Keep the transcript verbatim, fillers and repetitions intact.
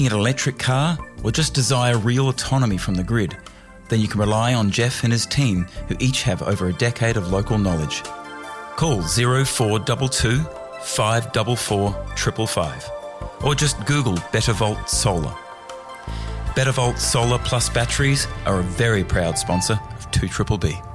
an electric car or just desire real autonomy from the grid, then you can rely on Jeff and his team, who each have over a decade of local knowledge. Call zero four two two, five four four, five five five or just Google BetterVolt Solar. BetterVolt Solar Plus batteries are a very proud sponsor of two B B B.